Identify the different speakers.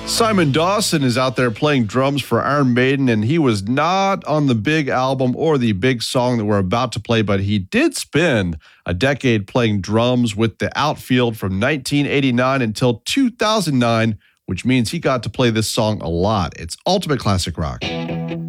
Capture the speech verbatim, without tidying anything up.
Speaker 1: Simon Dawson is out there playing drums for Iron Maiden, and he was not on the big album or the big song that we're about to play, but he did spend a decade playing drums with the Outfield from nineteen eighty-nine until two thousand nine, which means he got to play this song a lot. It's Ultimate Classic Rock.